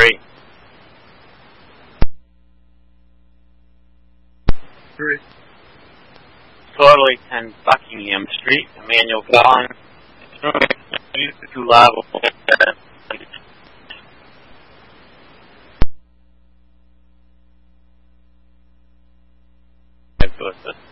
Street. Totally 10 Buckingham Street, Emmanuel Collins. Two levels. To assist